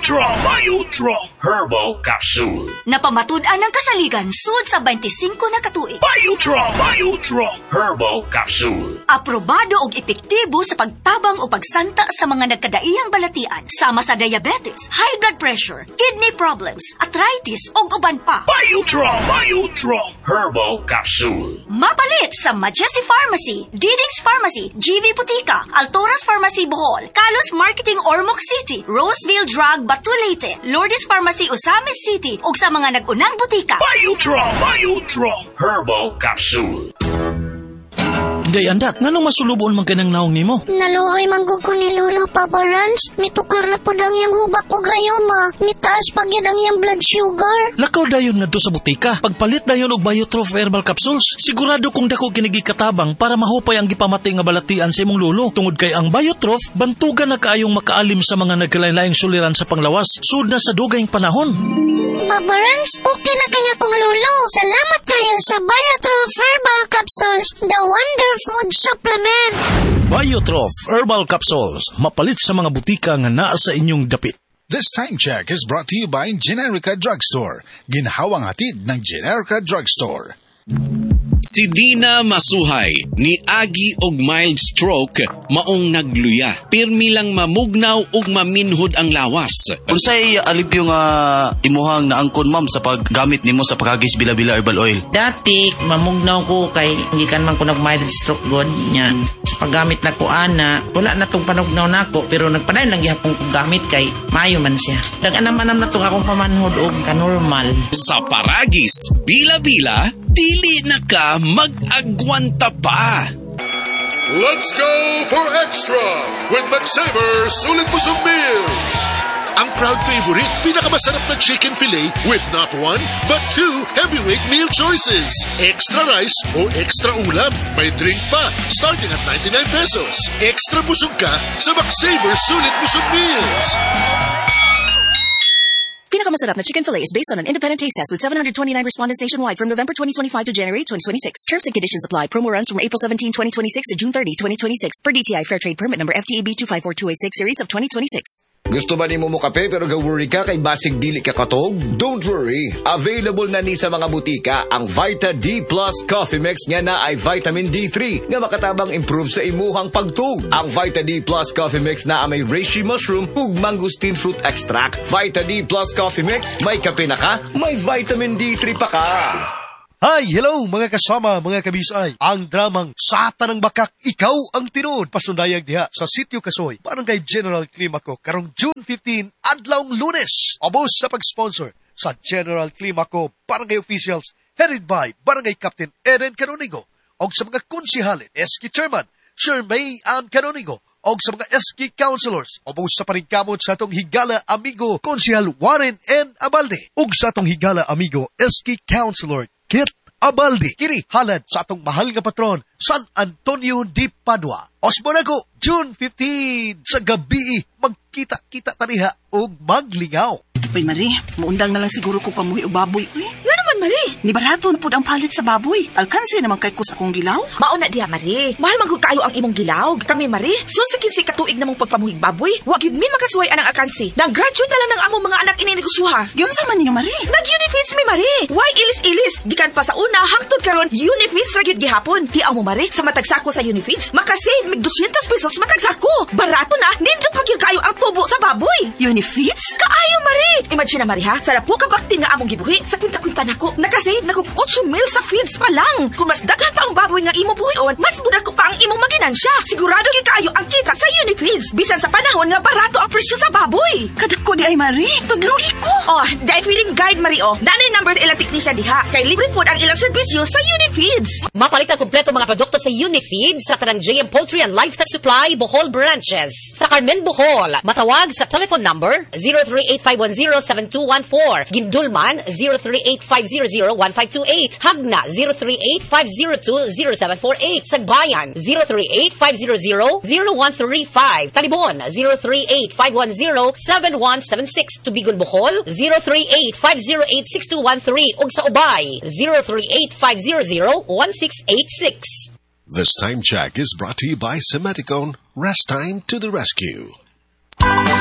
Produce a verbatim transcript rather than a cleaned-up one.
Biotrol! Biotrol! Herbal Capsule. Napamatud-an ang kasaligan sud sa twenty-five na katuig. Biotrol! Biotrol! Herbal Capsule. Aprobado og epektibo sa pagtabang o pagsanta sa mga nagkadaiyang balatian sama sa diabetes, high blood pressure, kidney problems, arthritis ug uban pa. Biotrol! Biotrol! Herbal Capsule. Mapalit sa Majesty Pharmacy, Diding's Pharmacy, G V Butika, Altoras Pharmacy Bohol, Kalos Marketing Ormoc City, Roseville Drug Batulete, Lourdes Pharmacy Osamis City ug sa mga nag-unang butika. Biotrol! Biotrol! Herbal Capsule. Day andak, nganong masulubon man kanang naong nimo? Naluoy manggug ko ni Lolo, Papa Rans. Mitukar na po dang yung hubak ko gayoma. Mitaas pag yan ang yung blood sugar. Lakaw dayon ngadto sa butika. Pagpalit dayon og Biotrof Herbal Capsules. Sigurado kung dako kinigi katabang para mahupay ang gipamati nga balatian sa imong lolo. Tungod kay ang Biotrof, bantugan na kaayong makaalim sa mga nagkalain-laing suliran sa panglawas. Sud na sa dugayng panahon. Papa Rans, okay na kanya kong lolo. Salamat kayo sa Biotrof Herbal Capsules, the wonder food supplement. Biotrof Herbal Capsules, mapalit sa mga butika nga naa sa inyong dapit. This time check is brought to you by Generica Drugstore. Ginhawang hatid ng Generica Drugstore. Si Dina Masuhay ni agi og mild stroke maong nagluya. Pirmi lang mamugnaw ug maminhod ang lawas. Unsay alipyo nga imuhang naangkon ma'am sa paggamit nimo sa pagagis bila-bila herbal oil? Dati mamugnaw ko kay gikan man ko nag mild stroke god nya. Sa paggamit na ko ana, wala na tong panugnaw nako pero nagpadayon lang gihapon ko gamit kay maayo man siya. Dag-anaman na tong akong pamanhod og ka-normal. Sa paragis bila-bila dili na ka mag-agwanta pa. Let's go for extra with McSaver Sulit Busog Meals. Ang proud favorite, pinakamasarap na chicken fillet with not one, but two heavyweight meal choices. Extra rice o extra ulam. May drink pa, starting at ninety-nine pesos. Extra busog ka sa McSaver Sulit Busog Meals. Pinakamasarap na chicken fillet is based on an independent taste test with seven hundred twenty-nine respondents nationwide from November twenty twenty-five to January twenty twenty-six. Terms and conditions apply. Promo runs from April seventeenth, twenty twenty-six to June thirtieth, twenty twenty-six. Per D T I Fair Trade Permit number F T E B two five four two eight six series of twenty twenty-six. Gusto ba ni mo mo kape pero ga-worry ka kay basig dili ka katog? Don't worry. Available na ni sa mga butika ang Vita D Plus Coffee Mix nga na ay vitamin D three nga makatabang improve sa imuhang pagtug. Ang Vita D Plus Coffee Mix na may reishi mushroom ug mangosteen fruit extract. Vita D Plus Coffee Mix, may kape na ka, may vitamin D three pa ka. Hi, hello mga kasama, mga kabisay. Ang dramang Sata ng Bakak, Ikaw ang Tinuod, pasundayag diha sa Sitio Kasoy, Barangay General Climaco, karong June fifteenth, adlawng Lunes. Obos sa pag-sponsor sa General Climaco Barangay Officials, headed by Barangay Captain Eden Canonigo, o sa mga konsihalin, S K Chairman, Shermay Ann Canonigo, o sa mga S K Councilors, obos sa paringkamot sa atong higala amigo, Konsihal Warren N. Abalde, o sa atong higala amigo, S K Councilor Kit Abalde, kini halad sa atong mahal nga patron, San Antonio de Padua. Osbonago, June fifteenth, sa gabi, magkita-kita taniha o maglingaw. Uy, Marie, muundang na lang siguro ko pamuhi o baboy. Uy, nga naman, Marie. Ni barato na po ang palit sa baboy. Alkansi naman kay kus akong gilaw. Mauna diha, Marie. Mahal magkog kayo ang imong gilaw. Kami, Marie, susikin si katuig namong pagpamuhig baboy. Wag yun mi makasuway anang alkansi. Nag-graduate na lang ng among mga anak ininegosyoha. Yun sa man niyo, Marie. Nag-unifits mi, Marie. Why ilis-ilis? Gikan pa sa una, hangtod karon unifits ra gyud gihapon. Tiaw mo, Marie, sa matagsako sa unifits, makasave mig two hundred pesos matagsako. Barato na, nindot pa gyud kayo ang tubo sa baboy. Unifits? Kaayo, Marie. Imagine na, Marie, ha? Sa po kabakti nga among gibuhi, sa kwinta-kwinta nako, nakasave na kong eight mil sa feeds pa lang. Kung mas daghan pa ang baboy nga imo buhion, mas budak ko pa ang imong maginansya. Sigurado gyud kayo ang kita sa Unifeeds. Bisan sa panahon nga barato ang presyo sa baboy. Kadako di ay, Marie. Tudloy ko. Oh, dahil feeling guide, Marie, oh. Nanay numbers ilang technician diha. Kay libre po ang ilang serbisyo sa Unifeeds. Mapalit ang kompleto mga produkto sa Unifeeds sa tanang J M Poultry and Livestock Supply, Bohol Branches. Sa Carmen, Bohol, matawag sa telephone number zero three eight five one zero seven two one four. Gindulman, zero three eight five zero zero one five two eight. Hagna, zero three eight five zero two zero seven four eight. Sagbayan, zero three eight five zero zero zero one three five. Talibon, zero three eight five one zero seven one seven six. Tubigon, Bohol, zero three eight five zero eight six two one three. Ug sa Ubay, zero three eight five zero zero one six eight six. This time check is brought to you by Semeticone. Rest time to the rescue.